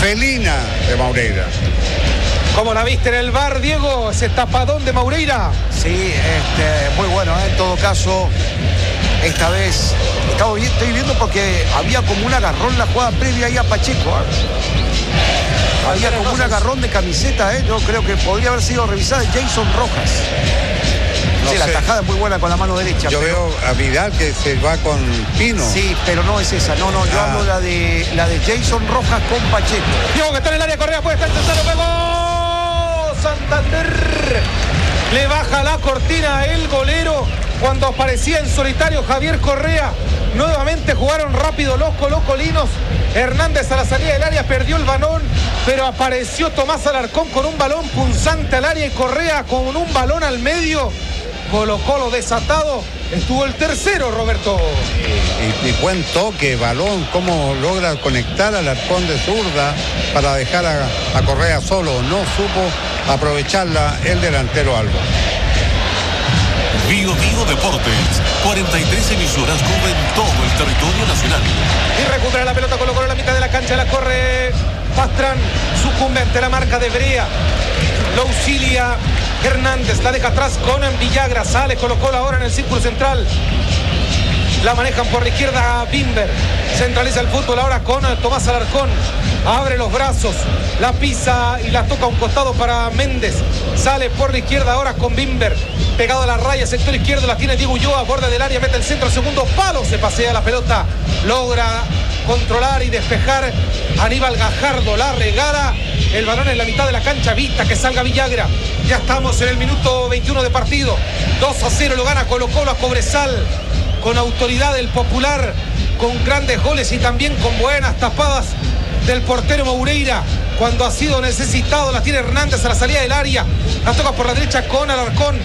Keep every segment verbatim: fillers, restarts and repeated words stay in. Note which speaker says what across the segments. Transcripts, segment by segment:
Speaker 1: felina de Maureira.
Speaker 2: ¿Cómo la viste en el bar, Diego? Ese tapadón de Maureira.
Speaker 3: Sí, este, muy bueno, ¿eh? En todo caso, esta vez estaba vi- estoy viendo porque había como un agarrón en la jugada previa ahí a Pacheco. ¿eh? Había como un agarrón de camiseta, ¿eh? Yo creo que podría haber sido revisada de Jason Rojas.
Speaker 1: No
Speaker 3: Sí, la
Speaker 1: sé.
Speaker 3: tajada es muy buena con la mano derecha.
Speaker 1: Yo
Speaker 3: pero-
Speaker 1: veo a Vidal que se va con Pino.
Speaker 3: Sí, pero no es esa. No, no, yo
Speaker 1: Ah.
Speaker 3: hablo la de la de Jason Rojas con Pacheco.
Speaker 2: Diego que está en el área, Correa puede estar intentando, pegó Santander. Le baja la cortina el golero cuando aparecía en solitario Javier Correa. Nuevamente jugaron rápido los colocolinos. Hernández a la salida del área perdió el balón, pero apareció Tomás Alarcón con un balón punzante al área y Correa con un balón al medio. Colo Colo desatado. Estuvo el tercero, Roberto.
Speaker 1: Y, y buen toque, balón, cómo logra conectar al arcón de zurda para dejar a, a Correa solo. No supo aprovecharla el delantero Alba.
Speaker 4: Bio Bio Deportes, cuarenta y tres emisoras cubren todo el territorio nacional.
Speaker 2: Y recupera la pelota, Colo Colo en la mitad de la cancha, la corre Pastrán, sucumbe ante la marca de Brea. Lo auxilia Hernández, la deja atrás con Villagra, sale Colo Colo ahora en el círculo central. La manejan por la izquierda a Bimber. Centraliza el fútbol ahora con Tomás Alarcón. Abre los brazos, la pisa y la toca a un costado para Méndez. Sale por la izquierda ahora con Bimber. Pegado a la raya, sector izquierdo, la tiene Diego Ulloa, borde del área, mete el centro, segundo palo, se pasea la pelota. Logra controlar y despejar Aníbal Gajardo, la regala. El balón en la mitad de la cancha, vista que salga Villagra. Ya estamos en el minuto veintiuno de partido. dos a cero lo gana Colo Colo a Cobresal. Con autoridad del Popular, con grandes goles y también con buenas tapadas del portero Maureira. Cuando ha sido necesitado, la tiene Hernández a la salida del área. La toca por la derecha con Alarcón.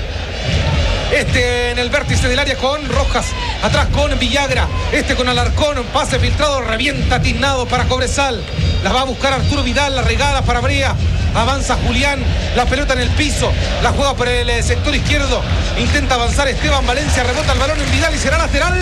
Speaker 2: Este en el vértice del área con Rojas. Atrás con Villagra. Este con Alarcón. Pase filtrado. Revienta tiznado para Cobresal. La va a buscar Arturo Vidal. La regala para Brea. Avanza Julián. La pelota en el piso. La juega por el eh, sector izquierdo. Intenta avanzar Esteban Valencia. Rebota el balón en Vidal y será lateral.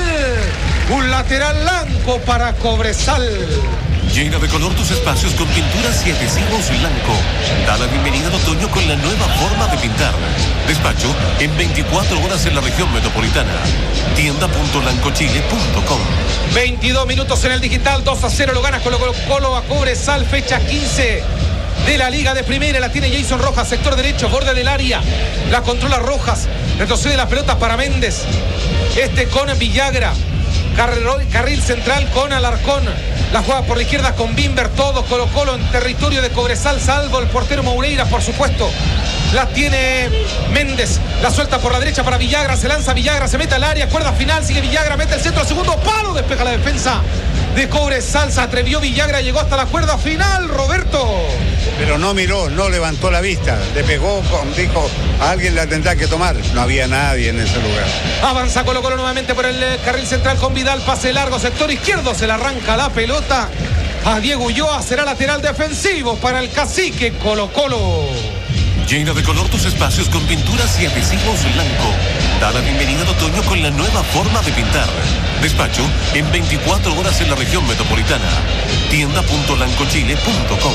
Speaker 2: Un lateral blanco para Cobresal.
Speaker 4: Llena de color tus espacios con pintura Siete Siglos Blanco. Da la bienvenida al otoño con la nueva forma de pintar. Despacho en veinticuatro horas en la región metropolitana. tienda punto lancochile punto com.
Speaker 2: veintidós minutos en el digital. dos a cero lo gana Colo Colo a Cobresal. Fecha quince de la Liga de Primera. La tiene Jason Rojas, sector derecho, borde del área. La controla Rojas. Retrocede la pelota para Méndez. Este con Villagra. Carril, carril central con Alarcón. La juega por la izquierda con Bimber. Todo Colo Colo en territorio de Cobresal, salvo el portero Maureira, por supuesto. La tiene Méndez. La suelta por la derecha para Villagra. Se lanza Villagra, se mete al área. Cuerda final, sigue Villagra, mete el centro, segundo palo. Despeja la defensa de Cobresal. Se atrevió Villagra, llegó hasta la cuerda final, Roberto.
Speaker 1: Pero no miró, no levantó la vista. Le pegó, con, dijo, a alguien la tendrá que tomar. No había nadie en ese lugar.
Speaker 2: Avanza Colo Colo nuevamente por el eh, carril central con Vidal. Pase largo, sector izquierdo. Se le arranca la pelota a Diego Ulloa. Será lateral defensivo para el cacique Colo Colo.
Speaker 4: Llena de color tus espacios con pintura Siete Siglos Blanco. Da la bienvenida al otoño con la nueva forma de pintar. Despacho en veinticuatro horas en la región metropolitana. tienda punto lancochile punto com.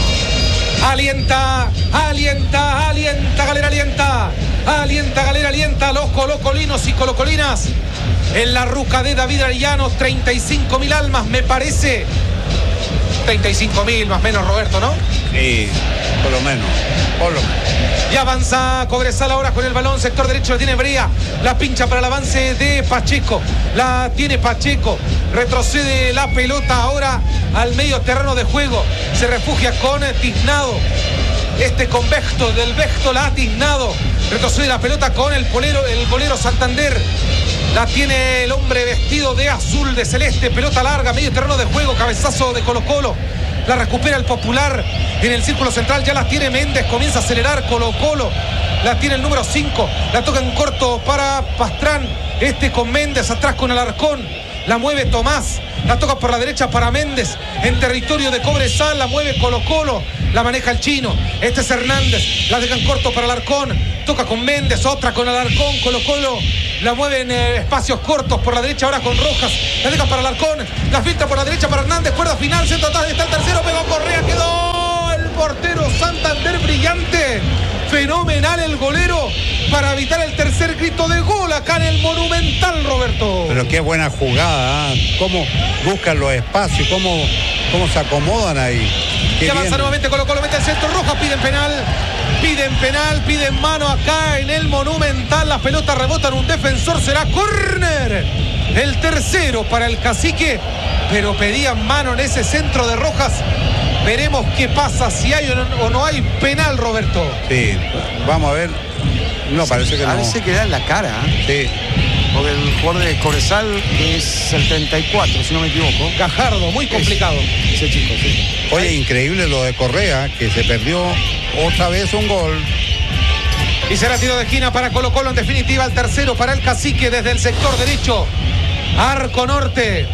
Speaker 2: Alienta, alienta, alienta, Galera, alienta. Alienta, Galera, alienta a los colocolinos y colocolinas. En la ruca de David Arellano, treinta y cinco mil almas, me parece. treinta y cinco mil más o menos, Roberto, ¿no?
Speaker 1: Sí, por lo menos, por lo menos.
Speaker 2: Y avanza Cobresal ahora con el balón, sector derecho la tiene Brea, la pincha para el avance de Pacheco, la tiene Pacheco, retrocede la pelota ahora al medio terreno de juego, se refugia con Tiznado, este con Besto, del Besto la ha Tiznado, retrocede la pelota con el polero, el bolero Santander, la tiene el hombre vestido de azul, de celeste, pelota larga, medio terreno de juego, cabezazo de Colo Colo. La recupera el Popular en el círculo central, ya la tiene Méndez, comienza a acelerar Colo Colo, la tiene el número cinco, la toca en corto para Pastrán, este con Méndez, atrás con Alarcón, la mueve Tomás, la toca por la derecha para Méndez, en territorio de Cobresal, la mueve Colo Colo, la maneja el chino, este es Hernández, la dejan corto para Alarcón, toca con Méndez, otra con Alarcón, Colo Colo, la mueve en eh, espacios cortos por la derecha ahora con Rojas, la deja para Alarcón, la filtra por la derecha para Hernández, cuerda final, centro atrás, está el tercero, pegó Correa, quedó fenomenal el golero para evitar el tercer grito de gol acá en el Monumental, Roberto.
Speaker 1: Pero qué buena jugada, ¿eh? Cómo buscan los espacios, cómo, cómo se acomodan ahí.
Speaker 2: Y avanza bien. Nuevamente Colo Colo, mete el centro, Rojas, piden penal. Piden penal, piden mano acá en el Monumental. Las pelotas rebotan, un defensor, será córner. El tercero para el Cacique, pero pedían mano en ese centro de Rojas. Veremos qué pasa, si hay o no, o no hay penal, Roberto.
Speaker 1: Sí, vamos a ver. No, parece que no.
Speaker 3: Parece que da en la cara. ¿eh?
Speaker 1: Sí.
Speaker 3: Porque el jugador de Cobresal es el treinta y cuatro, si no me equivoco.
Speaker 2: Gajardo, muy complicado.
Speaker 3: Es, ese chico, sí.
Speaker 1: Oye, increíble lo de Correa, que se perdió otra vez un gol.
Speaker 2: Y será tiro de esquina para Colo Colo, en definitiva el tercero para el Cacique desde el sector derecho. Arco norte.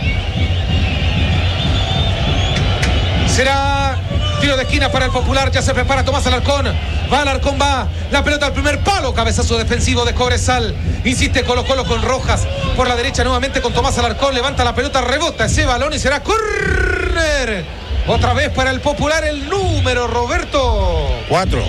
Speaker 2: Será tiro de esquina para el Popular, ya se prepara Tomás Alarcón. Va Alarcón, va la pelota al primer palo, cabezazo defensivo de Cobresal. Insiste Colo Colo con Rojas. Por la derecha nuevamente con Tomás Alarcón, levanta la pelota, rebota ese balón y será córner. Otra vez para el Popular el número, Roberto.
Speaker 1: Cuatro.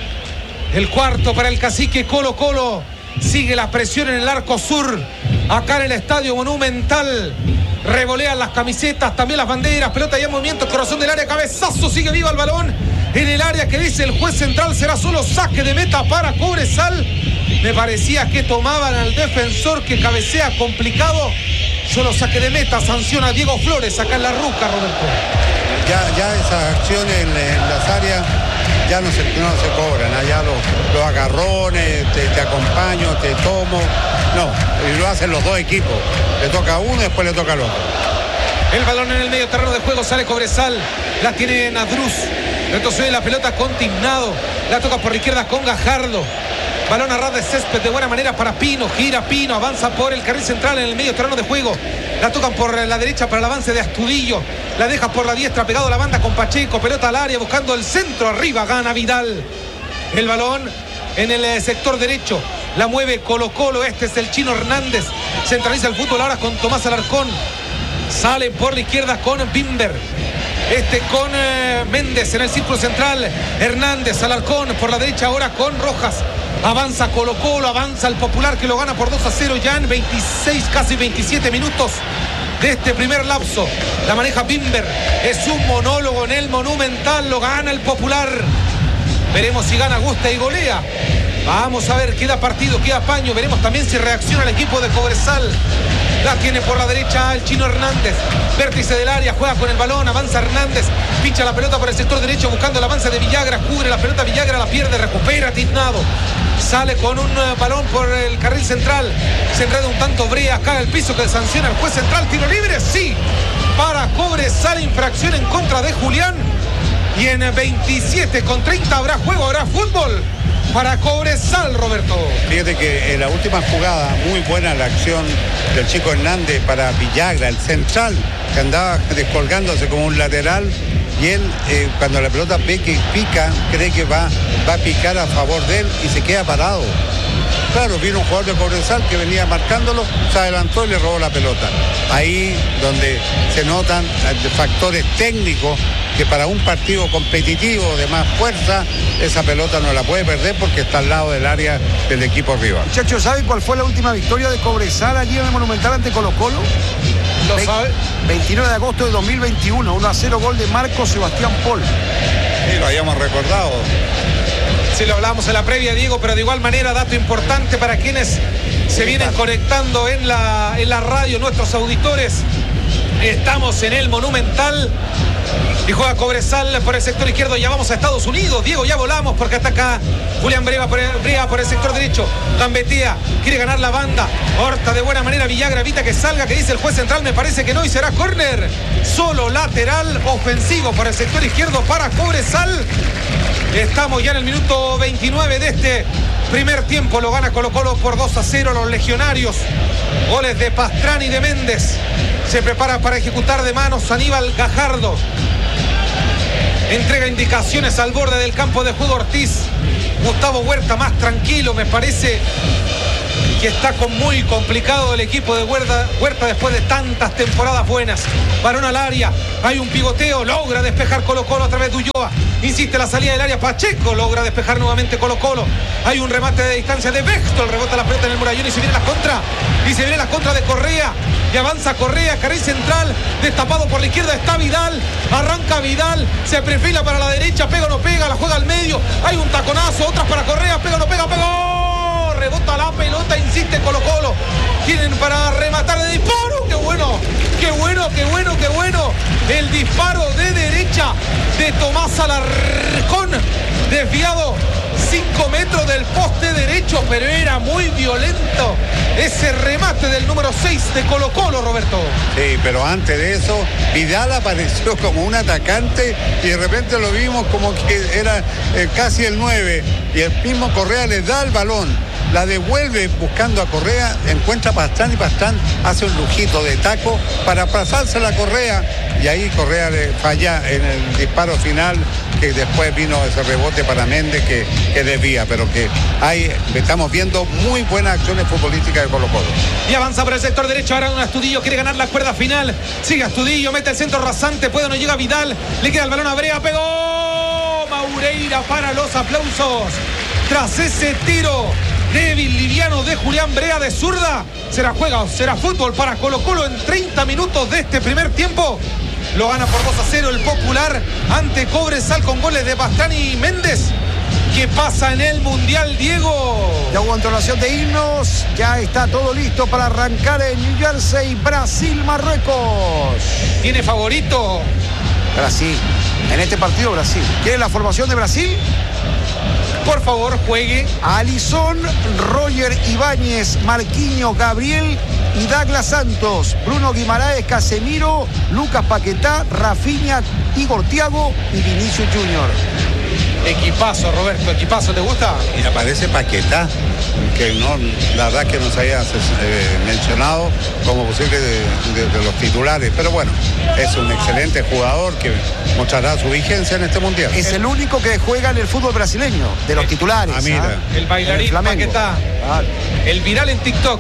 Speaker 2: El cuarto para el Cacique. Colo Colo sigue la presión en el arco sur, acá en el Estadio Monumental. Revolean las camisetas, también las banderas, pelota ya en movimiento, corazón del área, cabezazo, sigue viva el balón en el área que dice el juez central, será solo saque de meta para Cobresal. Me parecía que tomaban al defensor que cabecea complicado, solo saque de meta, sanciona a Diego Flores acá en la Ruca, Roberto.
Speaker 1: Ya, ya esas acciones en, en las áreas ya no se, no se cobran, allá los, los agarrones, te, te acompaño, te tomo, no, y lo hacen los dos equipos, le toca a uno y después le toca al otro.
Speaker 2: El balón en el medio terreno de juego, sale Cobresal, la tiene Nadruz, retrocede la pelota con Tignado, la toca por la izquierda con Gajardo. Balón a ras de césped de buena manera para Pino, gira Pino, avanza por el carril central en el medio terreno de juego. La tocan por la derecha para el avance de Astudillo. La deja por la diestra, pegado a la banda con Pacheco. Pelota al área, buscando el centro. Arriba gana Vidal. El balón en el sector derecho. La mueve Colo Colo. Este es el Chino Hernández. Centraliza el fútbol ahora con Tomás Alarcón. Sale por la izquierda con Bimber. Este con eh, Méndez en el círculo central. Hernández, Alarcón por la derecha ahora con Rojas. Avanza Colo Colo, avanza el Popular que lo gana por dos a cero ya en veintiséis, casi veintisiete minutos de este primer lapso. La maneja Bimber, es un monólogo en el Monumental, lo gana el Popular. Veremos si gana, gusta y golea. Vamos a ver, queda partido, queda paño. Veremos también si reacciona el equipo de Cobresal. La tiene por la derecha el Chino Hernández. Vértice del área, juega con el balón, avanza Hernández. Pincha la pelota por el sector derecho buscando el avance de Villagra. Cubre la pelota, Villagra la pierde, recupera Tiznado. Sale con un uh, balón por el carril central. Se enreda un tanto Brea acá al piso que sanciona el juez central. Tiro libre, sí. Para Cobresal, infracción en contra de Julián. Y en veintisiete con treinta habrá juego, habrá fútbol para Cobresal, Roberto.
Speaker 1: Fíjate que en la última jugada, muy buena la acción del chico Hernández para Villagra, el central, que andaba descolgándose como un lateral, y él, eh, cuando la pelota ve que pica, cree que va, va a picar a favor de él y se queda parado. Claro, vino un jugador de Cobresal que venía marcándolo, se adelantó y le robó la pelota. Ahí donde se notan factores técnicos que para un partido competitivo de más fuerza, esa pelota no la puede perder porque está al lado del área del equipo rival.
Speaker 3: Muchachos, ¿saben cuál fue la última victoria de Cobresal allí en el Monumental ante Colo Colo?
Speaker 2: ¿Lo sabe?
Speaker 3: veintinueve de agosto de dos mil veintiuno, uno a cero, gol de Marco Sebastián Pol.
Speaker 1: Sí, lo habíamos recordado.
Speaker 2: Sí, lo hablábamos en la previa, Diego, pero de igual manera, dato importante para quienes se vienen conectando en la, en la radio, nuestros auditores. Estamos en el Monumental y juega Cobresal por el sector izquierdo. Ya vamos a Estados Unidos, Diego, ya volamos porque está acá Julián Breva por el, Breva por el sector derecho. Gambetea, quiere ganar la banda. Horta de buena manera, Villagra evita que salga, que dice el juez central, me parece que no, y será córner. Solo lateral ofensivo por el sector izquierdo para Cobresal. Estamos ya en el minuto veintinueve de este primer tiempo. Lo gana Colo Colo por dos a cero los legionarios. Goles de Pastrán y de Méndez. Se prepara para ejecutar de manos Aníbal Gajardo. Entrega indicaciones al borde del campo de juego Ortiz. Gustavo Huerta más tranquilo, me parece que está con muy complicado el equipo de Huerta, Huerta después de tantas temporadas buenas. Balón al área, hay un pivoteo, logra despejar Colo Colo a través de Ulloa. Insiste la salida del área, Pacheco logra despejar nuevamente Colo Colo. Hay un remate de distancia de Bextol, rebota la pelota en el murallón y se viene la contra. Y se viene la contra de Correa. Y avanza Correa, carril central, destapado por la izquierda está Vidal. Arranca Vidal, se perfila para la derecha, pega o no pega, la juega al medio. Hay un taconazo, otras para Correa, pega o no pega, pegó. Rebota la pelota, insiste Colo Colo. Tienen para rematar de disparo. ¡Qué bueno! ¡Qué bueno, qué bueno, qué bueno! El disparo de derecha de Tomás Alarcón. Desviado cinco metros del poste derecho, pero era muy violento ese remate del número seis de Colo Colo, Roberto.
Speaker 1: Sí, pero antes de eso, Vidal apareció como un atacante y de repente lo vimos como que era eh, casi el nueve. Y el mismo Correa le da el balón, la devuelve buscando a Correa, encuentra a Pastrán y Pastrán hace un lujito de taco para pasársela a Correa y ahí Correa le falla en el disparo final, que después vino ese rebote para Méndez que, que desvía, pero que ahí estamos viendo muy buenas acciones futbolísticas de Colo Colo.
Speaker 2: Y avanza por el sector derecho, ahora un Astudillo quiere ganar la cuerda final, sigue Astudillo, mete el centro rasante, puede o no llega Vidal, le queda el balón a Brea, pegó Maureira para los aplausos, tras ese tiro débil, liviano de Julián Brea de zurda. Será juega o será fútbol para Colo Colo en treinta minutos de este primer tiempo. Lo gana por dos a cero el Popular ante Cobresal con goles de Pastrán y Méndez. ¿Qué pasa en el Mundial, Diego?
Speaker 3: Ya hubo entonación de himnos, ya está todo listo para arrancar en New Jersey, Brasil, Marruecos.
Speaker 2: ¿Tiene favorito?
Speaker 3: Brasil. En este partido Brasil. ¿Quiere la formación de Brasil?
Speaker 2: Por favor, juegue.
Speaker 3: Alisson, Roger Ibáñez, Marquinhos, Gabriel y Douglas Santos, Bruno Guimaraes, Casemiro, Lucas Paquetá, Rafinha, Igor Thiago y Vinicius Junior
Speaker 2: Equipazo, Roberto, equipazo, ¿te gusta?
Speaker 1: Y aparece Paquetá, que no, la verdad que nos había eh, mencionado como posible de, de, de los titulares, pero bueno, es un excelente jugador que mostrará su vigencia en este mundial.
Speaker 3: Es el único que juega en el fútbol brasileño, de los titulares.
Speaker 1: Ah, mira.
Speaker 3: ¿Ah?
Speaker 2: El bailarín
Speaker 3: el
Speaker 2: Paquetá,
Speaker 3: ah.
Speaker 2: el viral en TikTok,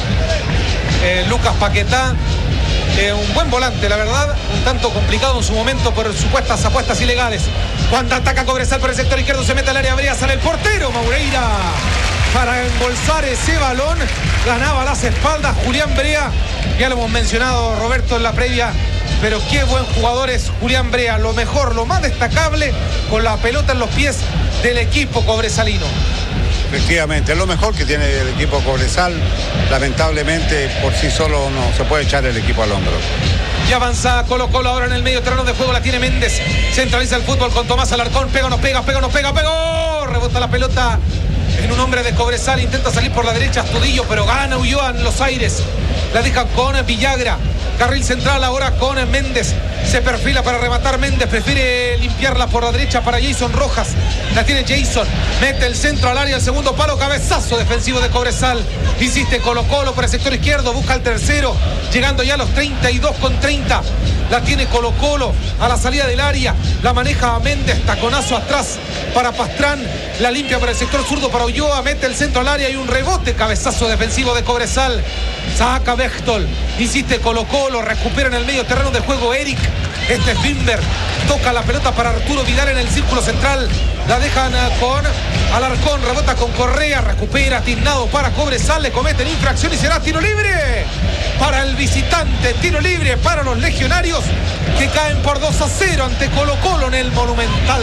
Speaker 2: eh, Lucas Paquetá. Eh, un buen volante, la verdad, un tanto complicado en su momento por supuestas apuestas ilegales. Cuando ataca Cobresal por el sector izquierdo, se mete al área, Brea, sale el portero, Maureira, para embolsar ese balón, ganaba las espaldas Julián Brea, ya lo hemos mencionado, Roberto, en la previa, pero qué buen jugador es Julián Brea, lo mejor, lo más destacable, con la pelota en los pies del equipo cobresalino.
Speaker 1: Efectivamente, es lo mejor que tiene el equipo Cobresal. Lamentablemente, por sí solo no se puede echar el equipo al hombro.
Speaker 2: Y avanza Colo Colo ahora en el medio terreno de juego, la tiene Méndez. Centraliza el fútbol con Tomás Alarcón, pega, no pega, pega, no pega, pegó. Rebota la pelota en un hombre de Cobresal, intenta salir por la derecha Astudillo, pero gana Ulloa en los aires. La deja con Villagra. Carril central ahora con Méndez. Se perfila para rematar Méndez. Prefiere limpiarla por la derecha para Jason Rojas. La tiene Jason. Mete el centro al área. El segundo palo. Cabezazo defensivo de Cobresal. Insiste Colo Colo por el sector izquierdo. Busca el tercero. Llegando ya a los treinta y dos con treinta. La tiene Colo Colo a la salida del área. La maneja a Méndez. Taconazo atrás para Pastrán. La limpia para el sector zurdo para Ulloa. Mete el centro al área y un rebote. Cabezazo defensivo de Cobresal. Saca Bextol. Insiste Colo Colo. Recupera en el medio terreno de juego Eric. Este es Bimber. Toca la pelota para Arturo Vidal en el círculo central. La dejan con Alarcón. Rebota con Correa. Recupera Tiznado para Cobresal. Le cometen infracción y será tiro libre para el visitante. Tiro libre para los legionarios que caen por dos a cero ante Colo Colo en el Monumental.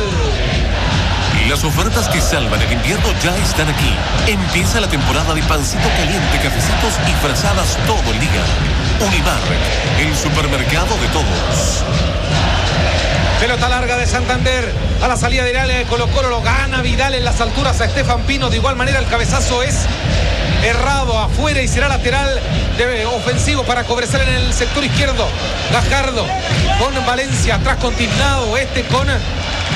Speaker 4: Las ofertas que salvan el invierno ya están aquí. Empieza la temporada de pancito caliente, cafecitos y frazadas todo el día. Unimar, el supermercado de todos.
Speaker 2: Pelota larga de Santander a la salida del área de Colo Colo. Lo gana Vidal en las alturas a Estefan Pino. De igual manera el cabezazo es errado afuera y será lateral de ofensivo para Cobresal en el sector izquierdo. Gajardo con Valencia, atrás con Tiznado, este con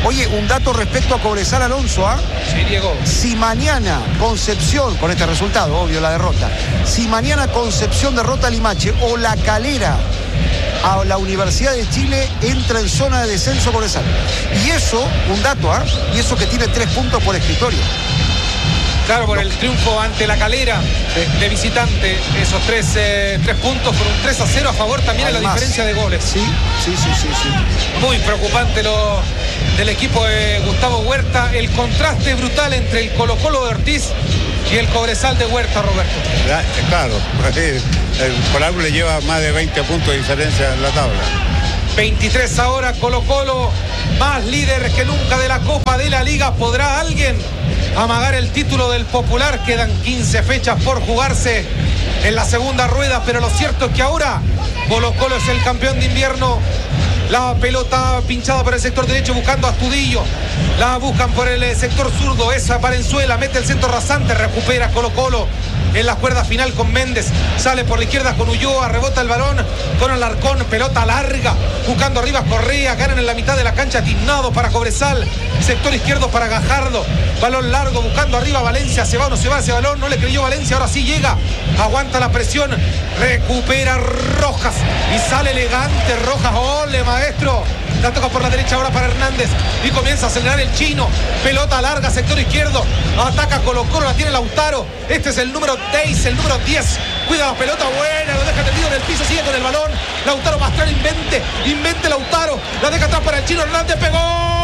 Speaker 3: Oye, un dato respecto a Cobresal, Alonso, ¿ah?
Speaker 2: Sí, Diego.
Speaker 3: Si mañana Concepción, con este resultado, obvio, la derrota, si mañana Concepción derrota a Limache o La Calera a la Universidad de Chile, entra en zona de descenso Cobresal. Y eso, un dato, ¿ah? Y eso que tiene tres puntos por escritorio.
Speaker 2: Claro, por el triunfo ante La Calera de, de visitante, esos tres, eh, tres puntos por un tres a cero a favor también en la diferencia de goles.
Speaker 3: Sí, sí, sí, sí, sí.
Speaker 2: Muy preocupante lo del equipo de Gustavo Huerta, el contraste brutal entre el Colo-Colo de Ortiz y el Cobresal de Huerta, Roberto.
Speaker 1: Claro, por algo le lleva más de veinte puntos de diferencia en la tabla.
Speaker 2: veintitrés ahora, Colo-Colo, más líder que nunca de la Copa de la Liga. ¿Podrá alguien amagar el título del Popular? Quedan quince fechas por jugarse en la segunda rueda, pero lo cierto es que ahora Colo-Colo es el campeón de invierno. La pelota pinchada por el sector derecho buscando a Astudillo. La buscan por el sector zurdo. Esa Valenzuela mete el centro rasante. Recupera Colo-Colo en la cuerda final con Méndez. Sale por la izquierda con Ulloa. Rebota el balón con Alarcón. Pelota larga. Buscando arriba Correa. Ganan en la mitad de la cancha. Tiznado para Cobresal. Sector izquierdo para Gajardo. Balón largo buscando arriba Valencia. Se va o no se va ese balón. No le creyó Valencia. Ahora sí llega. Aguanta la presión. Recupera Rojas. Y sale elegante Rojas. ¡Ole, maestro! La toca por la derecha ahora para Hernández. Y comienza a acelerar el chino. Pelota larga, sector izquierdo. Ataca Colo-Colo, la tiene Lautaro. Este es el número seis, el número diez. Cuida la pelota, buena, lo deja tendido en el piso, sigue con el balón. Lautaro Pastrán, invente, invente Lautaro. La deja atrás para el chino, Hernández pegó.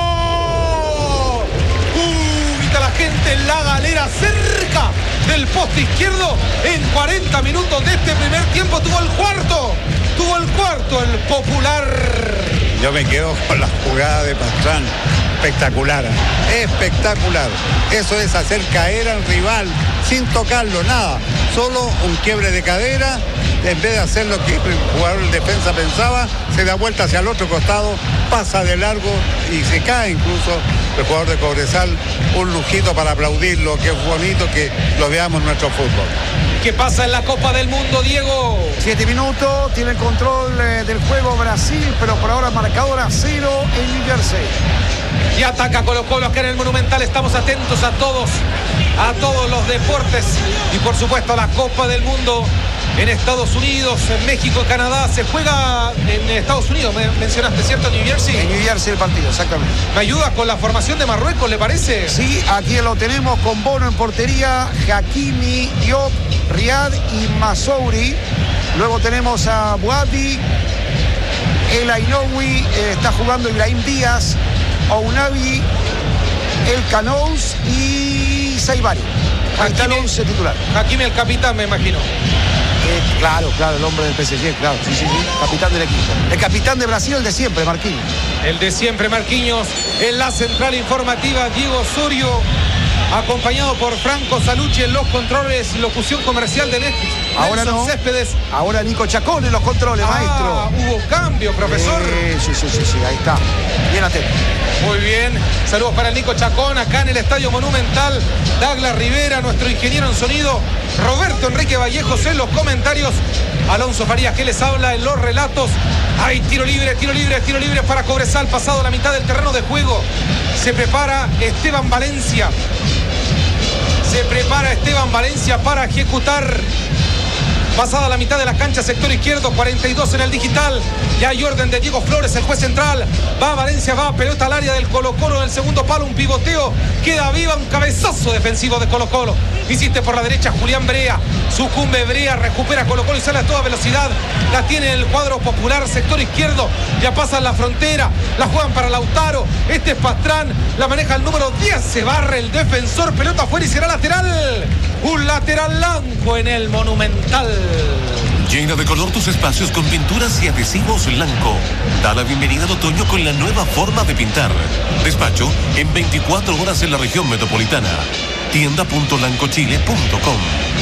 Speaker 2: Uh, grita la gente en la galera, cerca del poste izquierdo. En cuarenta minutos de este primer tiempo tuvo el cuarto. Tuvo el cuarto, el Popular.
Speaker 1: Yo me quedo con la jugada de Pastrán. Espectacular, espectacular. Eso es hacer caer al rival sin tocarlo, nada. Solo un quiebre de cadera. En vez de hacer lo que el jugador de defensa pensaba, se da vuelta hacia el otro costado, pasa de largo y se cae incluso el jugador de Cobresal. Un lujito para aplaudirlo, que es bonito que lo veamos en nuestro fútbol.
Speaker 2: ¿Qué pasa en la Copa del Mundo, Diego?
Speaker 3: Siete minutos, tiene el control eh, del juego Brasil, pero por ahora marcador a cero en New Jersey.
Speaker 2: Y ataca Colo-Colo acá en el Monumental. Estamos atentos a todos, a todos los deportes. Y por supuesto a la Copa del Mundo en Estados Unidos, en México, Canadá. Se juega en Estados Unidos, me mencionaste, ¿cierto? New Jersey.
Speaker 3: En New Jersey el partido, exactamente.
Speaker 2: ¿Me ayudas con la formación de Marruecos, le parece?
Speaker 3: Sí, aquí lo tenemos con Bono en portería, Hakimi, Diop, Riad y Masouri. Luego tenemos a Bouabi, El Ainoui, eh, está jugando Ibrahim Díaz, Ounavi, El Canous y Saibari. Ahí está el once titular.
Speaker 2: Hakimi el capitán, me imagino.
Speaker 3: Eh, claro, claro, el hombre del P S G, claro, sí, sí, sí, capitán del equipo. El capitán de Brasil, el de siempre, Marquinhos.
Speaker 2: El de siempre, Marquinhos. En la central informativa, Diego Osorio, acompañado por Franco Salucci en los controles, locución comercial de Netflix.
Speaker 3: Ahora
Speaker 2: Nelson
Speaker 3: no.
Speaker 2: Céspedes.
Speaker 3: Ahora Nico Chacón en los controles,
Speaker 2: Ah,
Speaker 3: maestro.
Speaker 2: hubo cambio, profesor.
Speaker 3: Eh, sí, sí, sí, sí, ahí está. Bien atento.
Speaker 2: Muy bien, saludos para el Nico Chacón acá en el Estadio Monumental. Douglas Rivera, nuestro ingeniero en sonido. Roberto Enrique Vallejos en los comentarios. Alonso Farías que les habla en los relatos. Hay tiro libre, tiro libre, tiro libre para Cobresal, pasado la mitad del terreno de juego. Se prepara Esteban Valencia. Se prepara Esteban Valencia para ejecutar. Pasada la mitad de la cancha, sector izquierdo, cuarenta y dos en el digital. Ya hay orden de Diego Flores, el juez central. Va Valencia, va pelota al área del Colo-Colo en el segundo palo, un pivoteo. Queda viva, un cabezazo defensivo de Colo-Colo. Insiste por la derecha Julián Brea. Sucumbe Brea, recupera Colo-Colo y sale a toda velocidad. La tiene el cuadro Popular, sector izquierdo. Ya pasan la frontera. La juegan para Lautaro. Este es Pastrán. La maneja el número diez. Se barre el defensor. Pelota afuera y será lateral. Un lateral blanco en el Monumental.
Speaker 4: Llena de color tus espacios con pinturas y adhesivos Lanco. Da la bienvenida al otoño con la nueva forma de pintar. Despacho en veinticuatro horas en la región metropolitana. tienda punto lancochile punto com.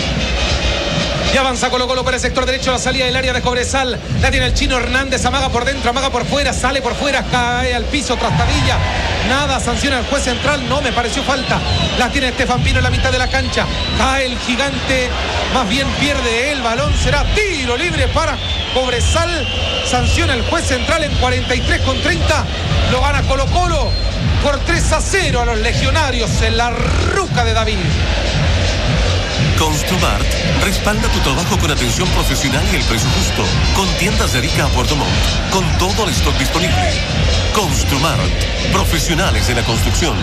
Speaker 2: Y avanza Colo-Colo por el sector derecho, la salida del área de Cobresal. La tiene el chino Hernández, amaga por dentro, amaga por fuera, sale por fuera, cae al piso, trastabilla. Nada, sanciona el juez central, no me pareció falta. La tiene Estefan Pino en la mitad de la cancha. Cae el gigante, más bien pierde el balón. Será tiro libre para Cobresal. Sanciona el juez central en cuarenta y tres con treinta. Lo gana Colo-Colo. por tres a cero a los legionarios en la Ruca de David.
Speaker 4: Construmart respalda tu trabajo con atención profesional y el precio justo. Con tiendas de Arica a Puerto Montt, con todo el stock disponible. Construmart, profesionales de la construcción.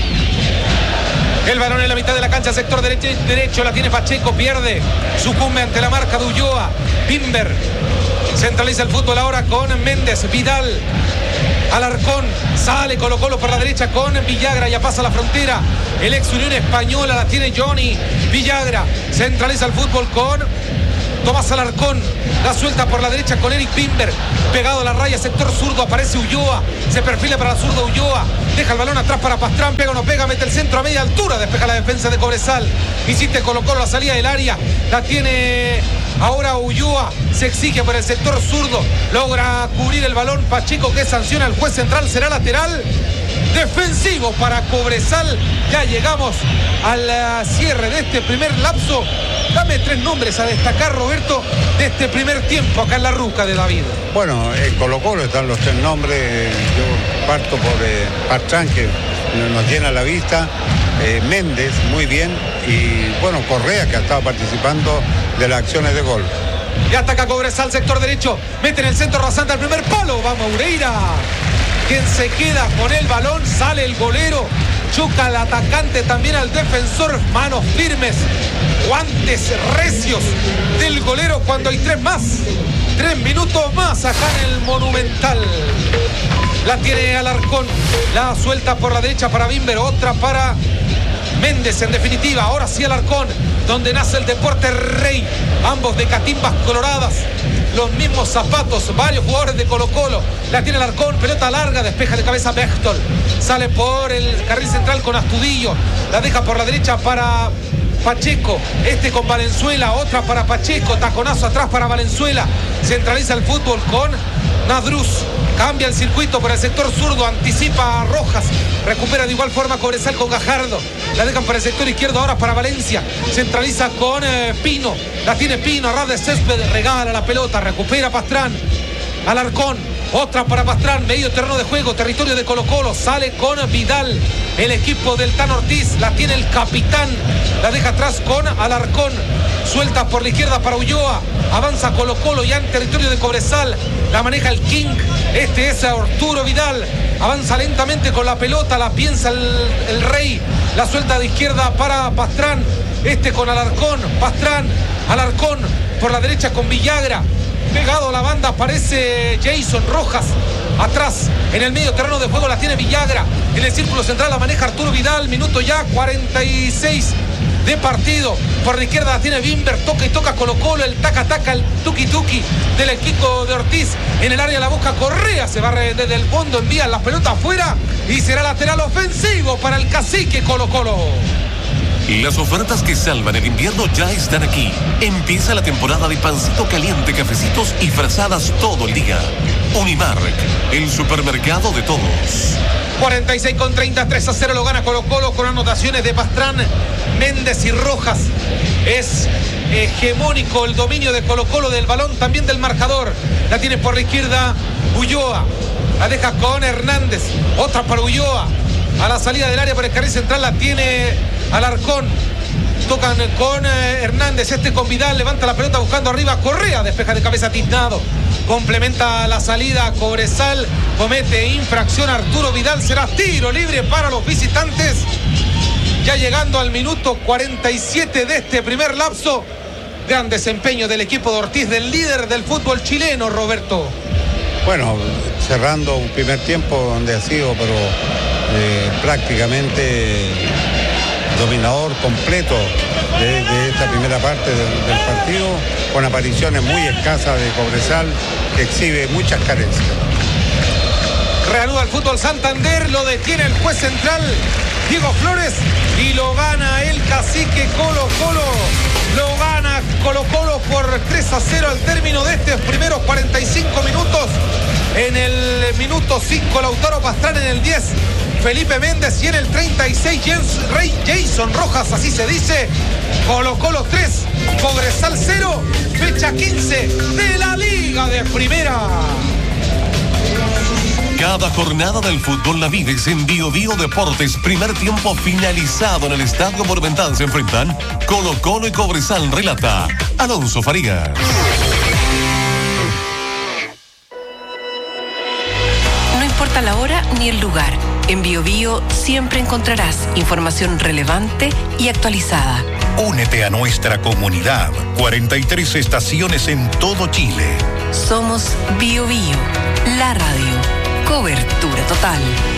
Speaker 2: El balón en la mitad de la cancha, sector derecho, derecho la tiene Pacheco, pierde, sucumbe ante la marca de Ulloa. Bimber centraliza el fútbol ahora con Méndez, Vidal, Alarcón, sale Colo Colo por la derecha con Villagra, ya pasa la frontera, el ex Unión Española la tiene Johnny Villagra, centraliza el fútbol con Tomás Alarcón, la suelta por la derecha con Eric Bimber, pegado a la raya, sector zurdo, aparece Ulloa, se perfila para la zurda Ulloa, deja el balón atrás para Pastrán, pega o no pega, mete el centro a media altura, despeja la defensa de Cobresal, insiste Colo Colo la salida del área, la tiene ahora Ulloa, se exige por el sector zurdo, logra cubrir el balón Pacheco, que sanciona al juez central, será lateral defensivo para Cobresal. Ya llegamos al cierre de este primer lapso. Dame tres nombres a destacar, Roberto, de este primer tiempo acá en la Ruca de David.
Speaker 1: Bueno, en Colo Colo están los tres nombres. Yo parto por eh, Pastrán, que nos llena la vista, eh, Méndez, muy bien, y bueno, Correa, que ha estado participando de las acciones de gol.
Speaker 2: Ya ataca Cobresal, sector derecho, mete en el centro rasante al primer palo, va Moureira, quien se queda con el balón, sale el golero, choca al atacante, también al defensor, manos firmes, guantes recios del golero cuando hay tres más, tres minutos más acá en el Monumental. La tiene Alarcón, la suelta por la derecha para Bimber, otra para Méndez, en definitiva, ahora sí Alarcón, donde nace el deporte rey, ambos de catimbas coloradas, los mismos zapatos, varios jugadores de Colo Colo, la tiene Alarcón, pelota larga, despeja de cabeza Bechtol, sale por el carril central con Astudillo, la deja por la derecha para Pacheco, este con Valenzuela, otra para Pacheco, taconazo atrás para Valenzuela, centraliza el fútbol con Nadruz, cambia el circuito por el sector zurdo, anticipa a Rojas, recupera de igual forma Cobresal con Gajardo, la dejan para el sector izquierdo ahora para Valencia, centraliza con eh, Pino, la tiene Pino, a ras de césped, regala la pelota, recupera Pastrán, Alarcón, otra para Pastrán, medio terreno de juego, territorio de Colo Colo, sale con Vidal, el equipo del Tan Ortiz, la tiene el capitán, la deja atrás con Alarcón, suelta por la izquierda para Ulloa, avanza Colo Colo ya en territorio de Cobresal, la maneja el King, este es Arturo Vidal, avanza lentamente con la pelota, la piensa el, el Rey, la suelta de izquierda para Pastrán, este con Alarcón, Pastrán, Alarcón por la derecha con Villagra, pegado a la banda aparece Jason Rojas, atrás en el medio terreno de juego la tiene Villagra, en el círculo central la maneja Arturo Vidal, minuto ya cuarenta y seis de partido, por la izquierda la tiene Bimber, toca y toca Colo Colo, el taca taca, el tuki tuki del equipo de Ortiz, en el área la busca Correa, se va desde el fondo, envía la pelota afuera y será lateral ofensivo para el cacique Colo Colo.
Speaker 4: Las ofertas que salvan el invierno ya están aquí. Empieza la temporada de pancito caliente, cafecitos y frazadas todo el día. Unimark, el supermercado de todos.
Speaker 2: cuarenta y seis con treinta, tres a cero lo gana Colo Colo con anotaciones de Pastrán, Méndez y Rojas. Es hegemónico el dominio de Colo Colo del balón, también del marcador. La tiene por la izquierda Ulloa, la deja con Hernández, otra para Ulloa. A la salida del área por el carril central la tiene Alarcón. Tocan con eh, Hernández, este con Vidal, levanta la pelota buscando arriba, Correa, despeja de cabeza Tiznado, complementa la salida Cobresal, comete infracción Arturo Vidal, será tiro libre para los visitantes, ya llegando al minuto cuarenta y siete de este primer lapso. Gran desempeño del equipo de Ortiz, del líder del fútbol chileno, Roberto.
Speaker 1: Bueno, cerrando un primer tiempo donde ha sido, pero eh, prácticamente dominador completo de, de esta primera parte del, del partido, con apariciones muy escasas de Cobresal, que exhibe muchas carencias.
Speaker 2: Reanuda el fútbol Santander, lo detiene el juez central Diego Flores y lo gana el cacique Colo Colo. Lo gana Colo Colo por tres a cero al término de estos primeros cuarenta y cinco minutos. En el minuto cinco Lautaro Pastrán, en el diez Felipe Méndez y en el treinta y seis James, Rey Jason Rojas, así se dice. Colo Colo tres, Cobresal cero, fecha quince de la Liga de Primera.
Speaker 4: Cada jornada del fútbol la vives en Bio Bio Deportes. Primer tiempo finalizado en el Estadio Monumental. Se enfrentan Colo Colo y Cobresal. Relata Alonso Farías.
Speaker 5: No importa la hora ni el lugar. En Bio Bio siempre encontrarás información relevante y actualizada.
Speaker 6: Únete a nuestra comunidad. cuarenta y tres estaciones en todo Chile.
Speaker 5: Somos Bio Bio, la radio. Cobertura total.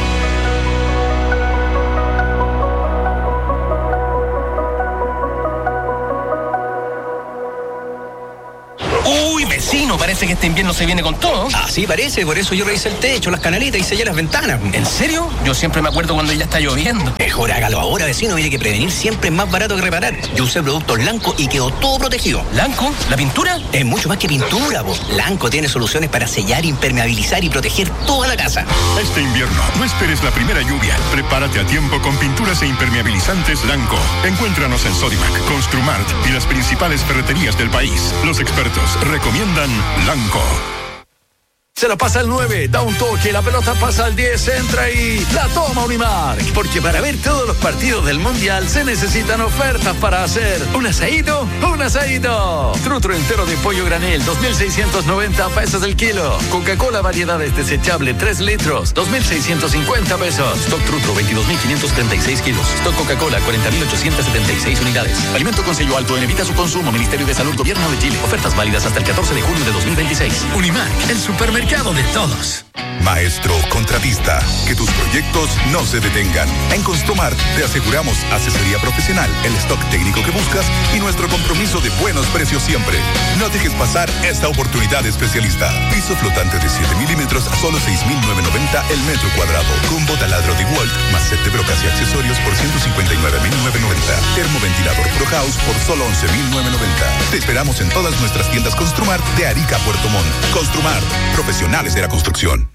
Speaker 7: Uy, vecino, parece que este invierno se viene con todo.
Speaker 8: Así parece, por eso yo revisé el techo, las canaletas y sellé las ventanas.
Speaker 7: ¿En serio? Yo siempre me acuerdo cuando ya está lloviendo.
Speaker 8: Mejor hágalo ahora, vecino, mire que prevenir siempre es más barato que reparar. Yo usé productos Lanco y quedó todo protegido.
Speaker 7: ¿Lanco? ¿La pintura?
Speaker 8: Es mucho más que pintura, vos. Lanco tiene soluciones para sellar, impermeabilizar y proteger toda la casa.
Speaker 9: Este invierno, no esperes la primera lluvia. Prepárate a tiempo con pinturas e impermeabilizantes Lanco. Encuéntranos en Sodimac, Construmart y las principales ferreterías del país. Los expertos recomiendan Lanco.
Speaker 10: Se la pasa al nueve, da un toque, la pelota pasa al diez, entra y la toma Unimark. Porque para ver todos los partidos del Mundial se necesitan ofertas para hacer un asadito, un asadito. Trutro entero de pollo granel, dos mil seiscientos noventa pesos el kilo. Coca-Cola variedades desechable, tres litros, dos mil seiscientos cincuenta pesos. Stock Trutro, veintidós mil quinientos treinta y seis kilos. Stock Coca-Cola, cuarenta mil ochocientos setenta y seis unidades. Alimento con sello alto en evita su consumo. Ministerio de Salud, Gobierno de Chile. Ofertas válidas hasta el catorce de junio de dos mil veintiséis. Unimark, el supermercado de todos.
Speaker 6: Maestro contratista, que tus proyectos no se detengan. En Construmart te aseguramos asesoría profesional, el stock técnico que buscas y nuestro compromiso de buenos precios siempre. No dejes pasar esta oportunidad especialista. Piso flotante de siete milímetros a solo seis mil novecientos noventa el metro cuadrado. Combo taladro de Walt más set de brocas y accesorios por ciento cincuenta y nueve mil novecientos noventa. Termoventilador Pro House por solo once mil novecientos noventa. Te esperamos en todas nuestras tiendas Construmart de Arica a Puerto Montt. Construmart, profesionales de la construcción.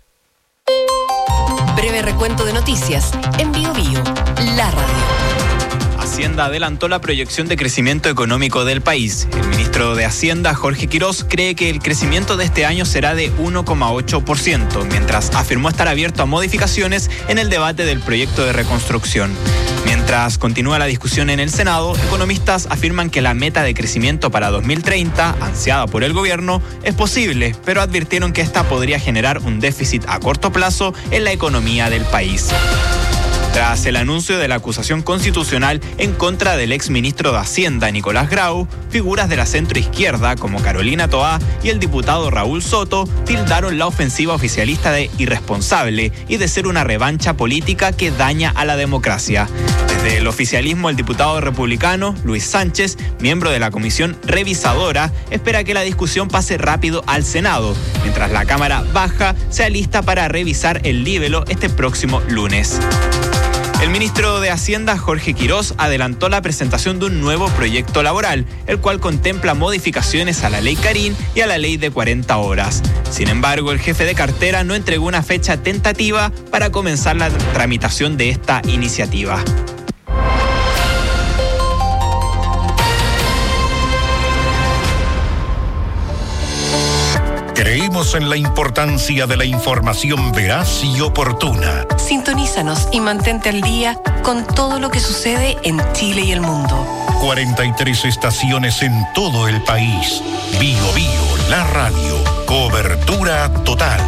Speaker 5: Breve recuento de noticias en Bio Bio, la radio.
Speaker 11: Hacienda adelantó la proyección de crecimiento económico del país. El ministro de Hacienda, Jorge Quirós, cree que el crecimiento de este año será de uno coma ocho por ciento, mientras afirmó estar abierto a modificaciones en el debate del proyecto de reconstrucción. Mientras continúa la discusión en el Senado, economistas afirman que la meta de crecimiento para dos mil treinta, ansiada por el gobierno, es posible, pero advirtieron que esta podría generar un déficit a corto plazo en la economía del país. Tras el anuncio de la acusación constitucional en contra del exministro de Hacienda, Nicolás Grau, figuras de la centroizquierda como Carolina Toá y el diputado Raúl Soto tildaron la ofensiva oficialista de irresponsable y de ser una revancha política que daña a la democracia. Desde el oficialismo, el diputado republicano Luis Sánchez, miembro de la comisión revisadora, espera que la discusión pase rápido al Senado, mientras la Cámara Baja se alista para revisar el libelo este próximo lunes. El ministro de Hacienda, Jorge Quirós, adelantó la presentación de un nuevo proyecto laboral, el cual contempla modificaciones a la ley Carín y a la ley de cuarenta horas. Sin embargo, el jefe de cartera no entregó una fecha tentativa para comenzar la tramitación de esta iniciativa.
Speaker 6: Creemos en la importancia de la información veraz y oportuna.
Speaker 5: Sintonízanos y mantente al día con todo lo que sucede en Chile y el mundo.
Speaker 6: cuarenta y tres estaciones en todo el país. Bio Bio, la radio. Cobertura total.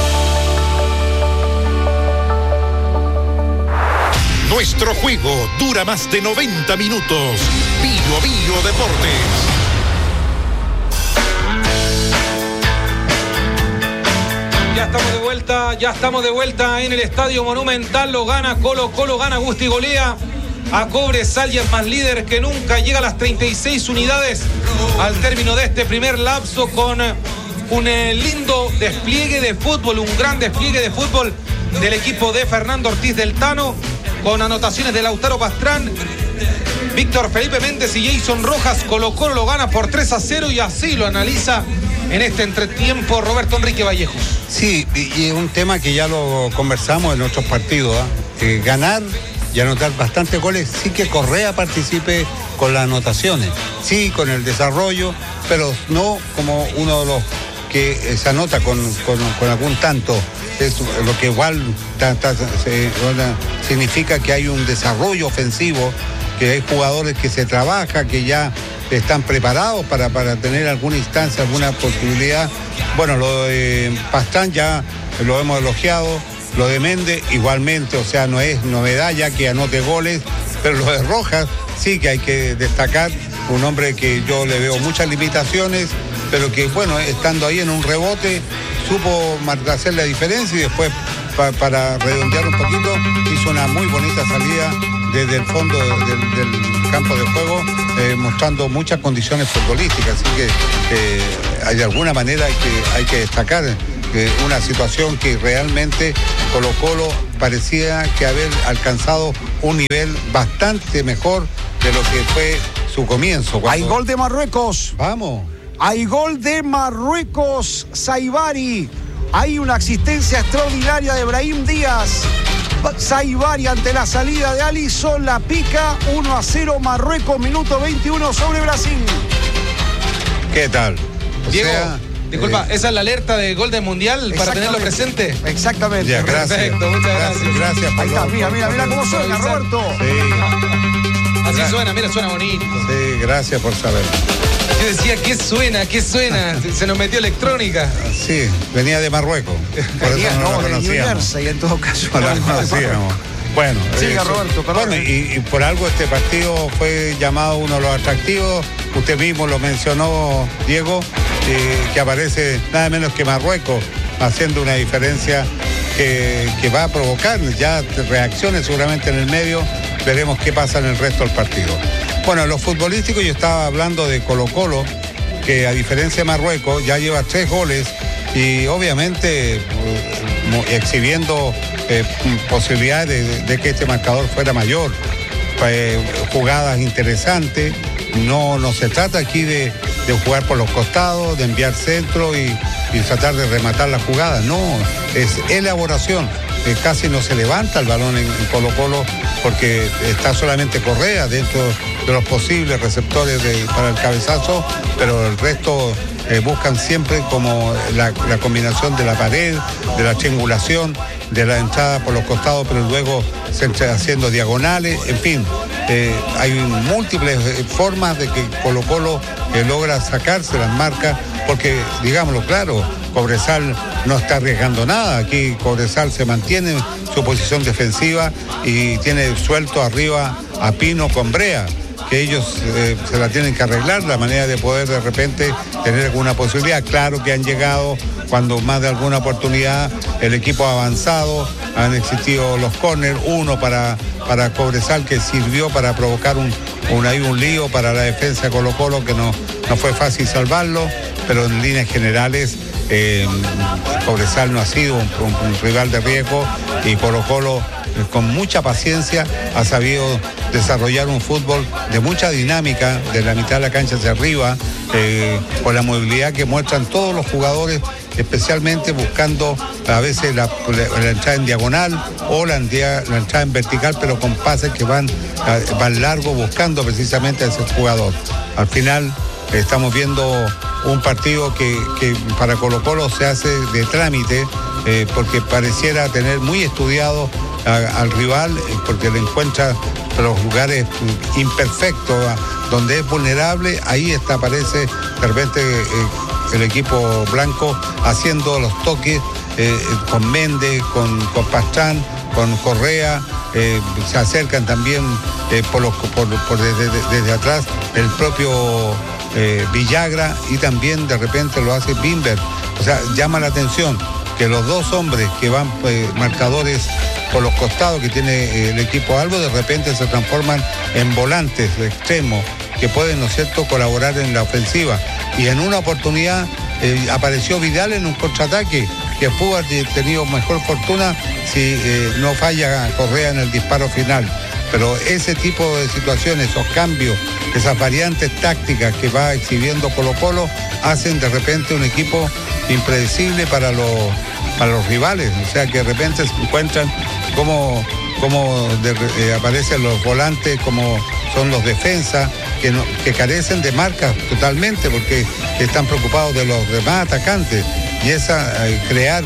Speaker 6: Nuestro juego dura más de noventa minutos. Bio Bio Deportes.
Speaker 2: Ya estamos de vuelta, ya estamos de vuelta en el Estadio Monumental. Lo gana Colo Colo, gana Gusti Golea. A Cobresal y es más líder que nunca. Llega a las treinta y seis unidades al término de este primer lapso con un eh, lindo despliegue de fútbol, un gran despliegue de fútbol del equipo de Fernando Ortiz del Tano, con anotaciones de Lautaro Pastrán, Víctor Felipe Méndez y Jason Rojas. Colo Colo lo gana por tres a cero y así lo analiza en este entretiempo Roberto Enrique Vallejos.
Speaker 1: Sí, y es un tema que ya lo conversamos en otros partidos, ¿eh? Eh, ganar y anotar bastantes goles, sí que Correa participe con las anotaciones, sí con el desarrollo, pero no como uno de los que eh, se anota con, con, con algún tanto. es lo que igual ta, ta, se, una, significa que hay un desarrollo ofensivo, que hay jugadores que se trabaja, que ya están preparados para, para tener alguna instancia, alguna posibilidad. Bueno, lo de Pastrán ya lo hemos elogiado, lo de Méndez igualmente, o sea, no es novedad ya que anote goles, pero lo de Rojas sí que hay que destacar, un hombre que yo le veo muchas limitaciones, pero que bueno, estando ahí en un rebote, supo hacer la diferencia y después pa, para redondear un poquito, hizo una muy bonita salida desde el fondo del, del campo de juego, eh, mostrando muchas condiciones futbolísticas, así que eh, de alguna manera hay que, hay que destacar eh, una situación que realmente Colo Colo parecía que haber alcanzado un nivel bastante mejor de lo que fue su comienzo. Cuando...
Speaker 3: Hay gol de Marruecos.
Speaker 1: Vamos.
Speaker 3: Hay gol de Marruecos, Saibari. Hay una asistencia extraordinaria de Brahim Díaz. Saibari ante la salida de Alisson, la pica, uno a cero Marruecos, minuto veintiuno sobre Brasil.
Speaker 1: ¿Qué tal?
Speaker 2: O Diego, sea, disculpa, eh, ¿esa es la alerta de gol del Mundial para tenerlo presente?
Speaker 3: Exactamente.
Speaker 1: Ya, gracias.
Speaker 2: Perfecto, muchas gracias.
Speaker 1: Gracias, gracias por
Speaker 3: Ahí está,
Speaker 1: lo,
Speaker 3: mira, mira, mira cómo suena, Roberto.
Speaker 1: Sí.
Speaker 2: Así suena, mira, suena bonito.
Speaker 1: Sí, gracias por saber.
Speaker 2: Yo decía, ¿qué suena? ¿Qué suena? Se nos metió electrónica.
Speaker 1: Sí, venía de Marruecos. Por
Speaker 3: venía,
Speaker 1: eso no,
Speaker 3: no,
Speaker 1: lo
Speaker 3: de New
Speaker 1: conocíamos.
Speaker 3: Jersey, en todo caso.
Speaker 1: No lo conocíamos. Bueno,
Speaker 3: siga,
Speaker 1: eso.
Speaker 3: Roberto, perdón.
Speaker 1: Bueno, y, y por algo este partido fue llamado uno de los atractivos. Usted mismo lo mencionó, Diego, eh, que aparece nada menos que Marruecos haciendo una diferencia que, que va a provocar ya reacciones seguramente en el medio. Veremos qué pasa en el resto del partido. Bueno, los futbolísticos, yo estaba hablando de Colo Colo, que a diferencia de Marruecos ya lleva tres goles y obviamente eh, exhibiendo eh, posibilidades de, de que este marcador fuera mayor. Eh, jugadas interesantes, no, no se trata aquí de, de jugar por los costados, de enviar centro y, y tratar de rematar la jugada, no, es elaboración. Eh, casi no se levanta el balón en, en Colo Colo porque está solamente Correa dentro de los posibles receptores de, para el cabezazo, pero el resto eh, buscan siempre como la, la combinación de la pared, de la triangulación, de la entrada por los costados, pero luego se entra haciendo diagonales, en fin, eh, hay múltiples formas de que Colo Colo eh, logra sacarse las marcas, porque digámoslo claro, Cobresal no está arriesgando nada, aquí Cobresal se mantiene en su posición defensiva y tiene suelto arriba a Pino con Brea, que ellos eh, se la tienen que arreglar, la manera de poder de repente tener alguna posibilidad. Claro que han llegado cuando más de alguna oportunidad el equipo ha avanzado, han existido los córneres, uno para, para Cobresal que sirvió para provocar un, un, ahí un lío para la defensa de Colo Colo que no, no fue fácil salvarlo, pero en líneas generales eh, Cobresal no ha sido un, un, un rival de riesgo y Colo Colo con mucha paciencia ha sabido desarrollar un fútbol de mucha dinámica, de la mitad de la cancha hacia arriba, eh, con la movilidad que muestran todos los jugadores, especialmente buscando a veces la, la, la entrada en diagonal o la, la entrada en vertical, pero con pases que van, van largo buscando precisamente a ese jugador. Al final estamos viendo un partido que, que para Colo Colo se hace de trámite, eh, porque pareciera tener muy estudiado a, al rival, eh, porque le encuentra los lugares imperfectos, donde es vulnerable, ahí está, aparece de repente eh, el equipo blanco haciendo los toques eh, con Méndez, con, con Pastrán, con Correa, eh, se acercan también eh, por los, por, por desde, desde atrás el propio eh, Villagra y también de repente lo hace Bimber. O sea, llama la atención que los dos hombres que van eh, marcadores por los costados que tiene eh, el equipo Albo, de repente se transforman en volantes de extremo que pueden, ¿no es cierto?, colaborar en la ofensiva. Y en una oportunidad eh, apareció Vidal en un contraataque que pudo haber tenido mejor fortuna si eh, no falla Correa en el disparo final. Pero ese tipo de situaciones, esos cambios, esas variantes tácticas que va exhibiendo Colo Colo, hacen de repente un equipo impredecible para los, para los rivales. O sea, que de repente se encuentran como, como de, eh, aparecen los volantes, como son los defensas, que, no, que carecen de marcas totalmente porque están preocupados de los demás atacantes. Y esa, eh, crear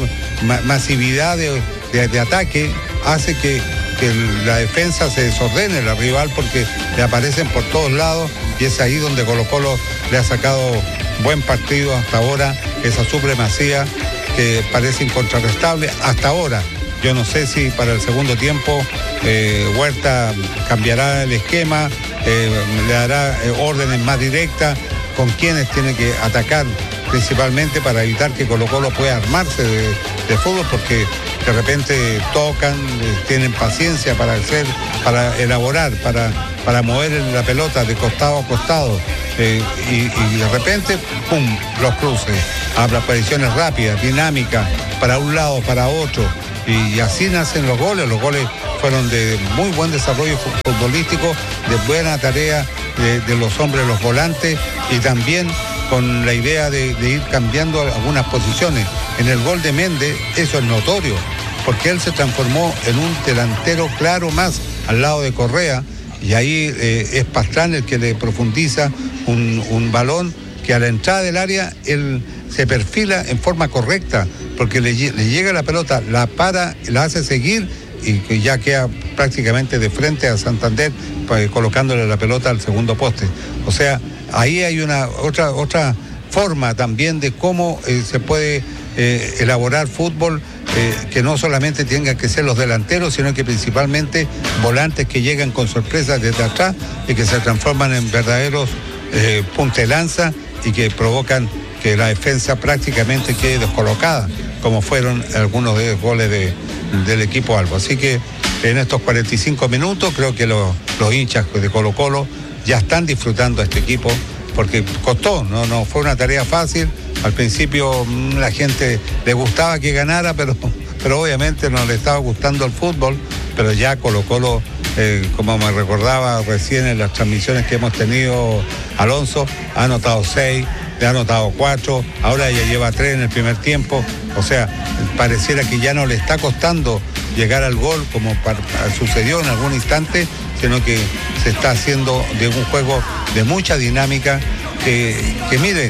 Speaker 1: ma- masividad de, de, de ataque hace que, que la defensa se desordene, la rival, porque le aparecen por todos lados, y es ahí donde Colo-Colo le ha sacado buen partido hasta ahora, esa supremacía que parece incontrarrestable hasta ahora. Yo no sé si para el segundo tiempo eh, Huerta cambiará el esquema, eh, le dará eh, órdenes más directas con quienes tiene que atacar principalmente para evitar que Colo-Colo pueda armarse de, de fútbol, porque de repente tocan, eh, tienen paciencia para hacer, para elaborar, para, para mover la pelota de costado a costado, eh, y, y de repente, ¡pum!, los cruces, apariciones rápidas, dinámicas, para un lado, para otro, y, y así nacen los goles. Los goles fueron de muy buen desarrollo futbolístico, de buena tarea de, de los hombres, los volantes, y también con la idea de, de ir cambiando algunas posiciones. En el gol de Méndez eso es notorio, porque él se transformó en un delantero claro más al lado de Correa, y ahí eh, es Pastrán el que le profundiza un, un balón que a la entrada del área él se perfila en forma correcta, porque le, le llega la pelota, la para, la hace seguir, y que ya queda prácticamente de frente a Santander, pues, colocándole la pelota al segundo poste. O sea, ahí hay una otra otra forma también de cómo eh, se puede eh, elaborar fútbol, eh, que no solamente tengan que ser los delanteros, sino que principalmente volantes que llegan con sorpresas desde atrás y que se transforman en verdaderos eh, puntelanza, y que provocan que la defensa prácticamente quede descolocada, como fueron algunos de los goles de, del equipo Albo. Así que en estos cuarenta y cinco minutos creo que los, los hinchas de Colo-Colo ya están disfrutando a este equipo, porque costó, no, no fue una tarea fácil. Al principio la gente le gustaba que ganara, pero, pero obviamente no le estaba gustando el fútbol, pero ya Colo-Colo, eh, como me recordaba recién en las transmisiones que hemos tenido, Alonso ha anotado seis, le ha anotado cuatro, ahora ya lleva tres en el primer tiempo. O sea, pareciera que ya no le está costando llegar al gol como para, sucedió en algún instante, sino que se está haciendo de un juego de mucha dinámica, que, que mire,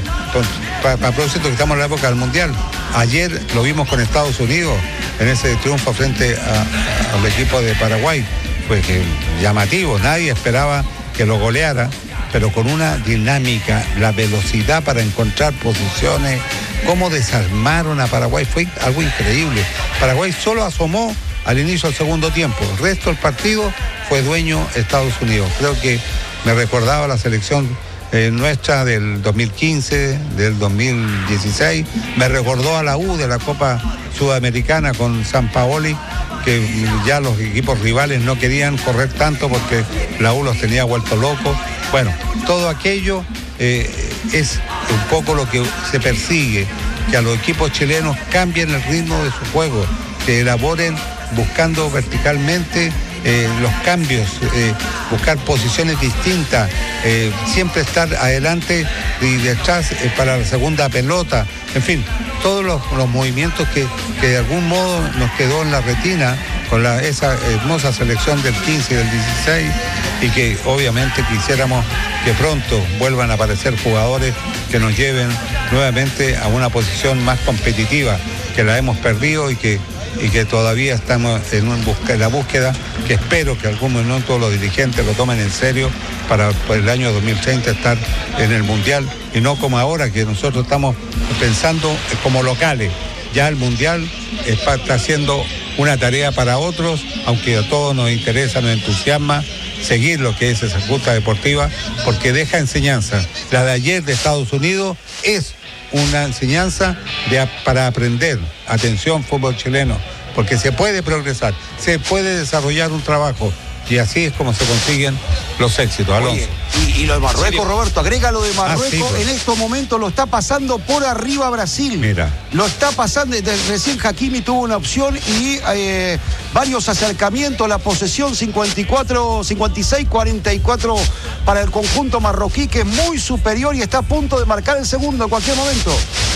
Speaker 1: a propósito que estamos en la época del Mundial, ayer lo vimos con Estados Unidos en ese triunfo frente a, al equipo de Paraguay, pues que llamativo, nadie esperaba que lo goleara, pero con una dinámica, la velocidad para encontrar posiciones, cómo desarmaron a Paraguay, fue algo increíble. Paraguay solo asomó al inicio del segundo tiempo, el resto del partido fue dueño Estados Unidos. Creo que me recordaba la selección eh, nuestra del dos mil quince, del dos mil dieciséis, me recordó a la U de la Copa Sudamericana con Sampaoli, que ya los equipos rivales no querían correr tanto porque la U los tenía vueltos locos. Bueno, todo aquello eh, es un poco lo que se persigue, que a los equipos chilenos cambien el ritmo de su juego, que elaboren buscando verticalmente eh, los cambios, eh, buscar posiciones distintas, eh, siempre estar adelante y detrás eh, para la segunda pelota, en fin, todos los, los movimientos que, que de algún modo nos quedó en la retina con la, esa hermosa selección del quince y del dieciséis, y que obviamente quisiéramos que pronto vuelvan a aparecer jugadores que nos lleven nuevamente a una posición más competitiva, que la hemos perdido y que, y que todavía estamos en, un busca, en la búsqueda, que espero que algún momento los dirigentes lo tomen en serio para, para el año dos mil treinta estar en el Mundial, y no como ahora que nosotros estamos pensando como locales. Ya el Mundial está, está haciendo una tarea para otros, aunque a todos nos interesa, nos entusiasma seguir lo que es esa justa deportiva, porque deja enseñanza. La de ayer de Estados Unidos es una enseñanza de, para aprender. Atención, fútbol chileno, porque se puede progresar, se puede desarrollar un trabajo, y así es como se consiguen los éxitos. Alonso.
Speaker 3: Oye, y, y lo de Marruecos, Roberto, agrega lo de Marruecos, ah, sí, pues. En estos momentos lo está pasando por arriba Brasil.
Speaker 1: Mira.
Speaker 3: Lo está pasando, desde recién Hakimi tuvo una opción y eh, varios acercamientos, la posesión cincuenta y cuatro, cincuenta y seis, cuarenta y cuatro para el conjunto marroquí, que es muy superior y está a punto de marcar el segundo en cualquier momento.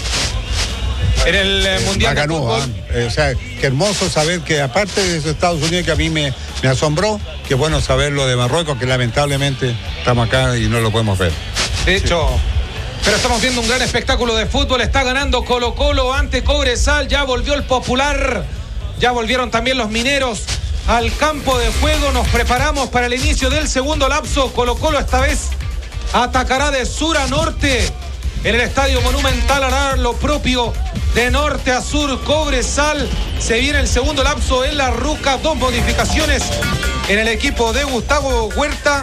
Speaker 2: En el eh, Mundial
Speaker 1: de Fútbol. Eh, o sea, qué hermoso saber que aparte de esos Estados Unidos, que a mí me, me asombró, qué bueno saber lo de Marruecos, que lamentablemente estamos acá y no lo podemos ver.
Speaker 2: De hecho, Pero estamos viendo un gran espectáculo de fútbol. Está ganando Colo Colo ante Cobresal. Ya volvió el Popular. Ya volvieron también los mineros al campo de juego. Nos preparamos para el inicio del segundo lapso. Colo Colo esta vez atacará de sur a norte. En el Estadio Monumental hará lo propio de norte a sur. Cobresal. Se viene el segundo lapso en la Ruca. Dos modificaciones en el equipo de Gustavo Huerta.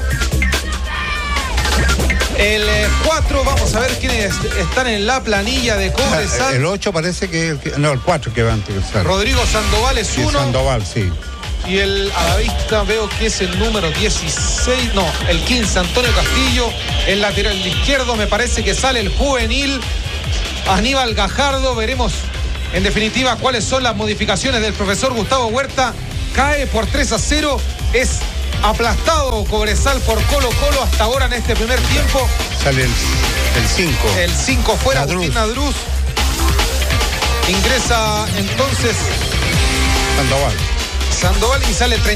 Speaker 2: El cuatro, vamos a ver quiénes están en la planilla de Cobresal.
Speaker 1: El ocho parece que, no, el cuatro que va a empezar.
Speaker 2: Rodrigo Sandoval es uno.
Speaker 1: Sandoval, sí.
Speaker 2: Y el, a la vista veo que es el número dieciséis, no, el quince, Antonio Castillo. El lateral izquierdo me parece que sale el juvenil Aníbal Gajardo. Veremos en definitiva cuáles son las modificaciones del profesor Gustavo Huerta. Cae por tres a cero. Es aplastado Cobresal por Colo Colo hasta ahora en este primer tiempo.
Speaker 1: Sale el cinco.
Speaker 2: El cinco fuera, Agustín Nadruz. Ingresa entonces
Speaker 1: Sandoval.
Speaker 2: Sandoval y sale el treinta.